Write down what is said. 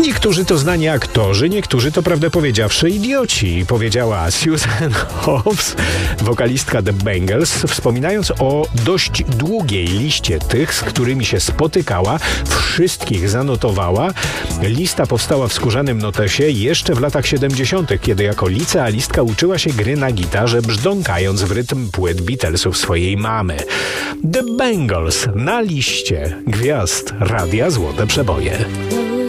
Niektórzy to znani aktorzy, niektórzy to prawdę powiedziawszy idioci, powiedziała Susan Hoffs, wokalistka The Bangles, wspominając o dość długiej liście tych, z którymi się spotykała, wszystkich zanotowała. Lista powstała w skórzanym notesie jeszcze w latach 70., kiedy jako licealistka uczyła się gry na gitarze, brzdąkając w rytm płyt Beatlesów swojej mamy. The Bangles na liście gwiazd Radia Złote Przeboje.